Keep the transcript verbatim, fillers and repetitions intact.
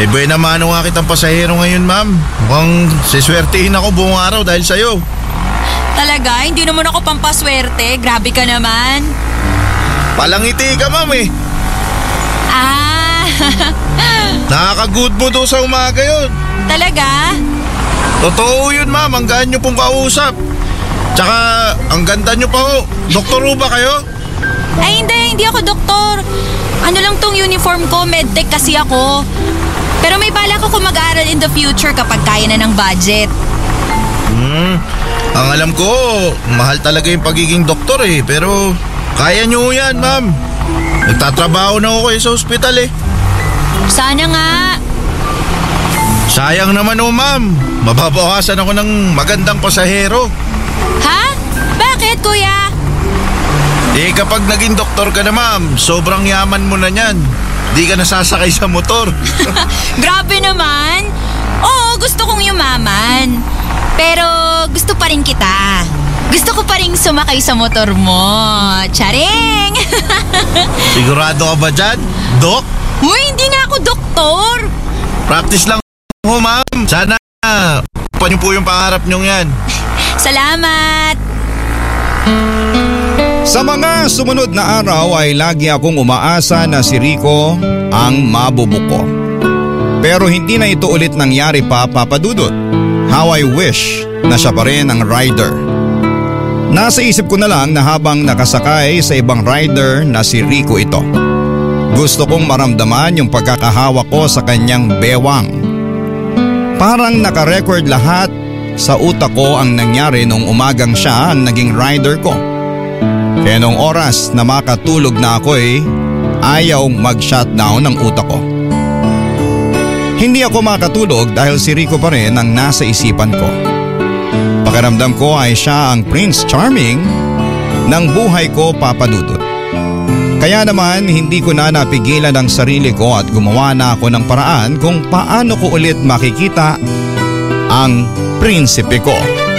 Eh, buena mano nga kitang pasahero ngayon, ma'am. Mukhang siswertihin ako buong araw dahil sa'yo. Talaga? Hindi naman ako pampaswerte. Grabe ka naman. Palangiti ka, ma'am eh. Ah, Nakaka-good mood daw sa umaga yun. talaga? Totoo yun, ma'am. Ang gaan nyo pong kausap. Tsaka, ang ganda nyo pa ho. Doktor ho ba kayo? Ay hindi, hindi ako doktor. Ano lang tong uniform ko, medtech kasi ako. Pero may balak ako mag-aaral in the future kapag kaya na ng budget. Hmm, ang alam ko, mahal talaga yung pagiging doktor eh. Pero, kaya nyo yan, ma'am. Nagtatrabaho na ako kayo sa ospital eh. Sana nga. Sayang naman oh, ma'am. Mababawasan ako ng magandang pasahero. Ha? Bakit, kuya? Eh kapag naging doktor ka na, ma'am, sobrang yaman mo na niyan. Di ka nasasakay sa motor. Grabe naman. Oo, gusto kong yumaman. Pero gusto pa rin kita. Gusto ko pa rin sumakay sa motor mo. Charing! Sigurado ka ba dyan, Dok? Uy, hindi nga ako doktor. Practice lang ho, ma'am. Sana pa niyo po yung pangarap niyong yan. Salamat. Sa mga sumunod na araw ay lagi akong umaasa na si Rico ang mabubuko. Pero hindi na ito ulit nangyari pa, Papa Dudut. How I wish na siya pa rin ang rider. Nasa isip ko na lang na habang nakasakay sa ibang rider na si Rico ito. Gusto kong maramdaman yung pagkakahawak ko sa kanyang bewang. Parang nakarecord lahat sa utak ko ang nangyari nung umagang siya ang naging rider ko. Kaya nung oras na makatulog na ako eh, ayaw mag-shutdown ng utak ko. Hindi ako makatulog dahil si Rico pa rin ang nasa isipan ko. Pakiramdam ko ay siya ang Prince Charming ng buhay ko, Papa Dudut. Kaya naman hindi ko na napigilan ang sarili ko at gumawa na ako ng paraan kung paano ko ulit makikita ang prinsipe ko.